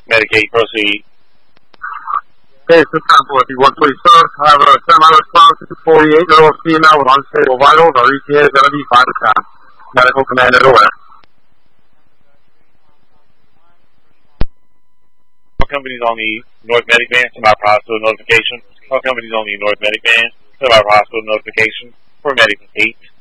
Medic 8, proceed. Okay, system 441, please, sir. I have a semi-response to 48-year-old female with unstable vitals. Our ETA is going to be 5 to 10. Medical command at aware. All companies on the North Medic Band, send out hospital notification. All companies on the North Medic Band, send out hospital notification for Medic 8.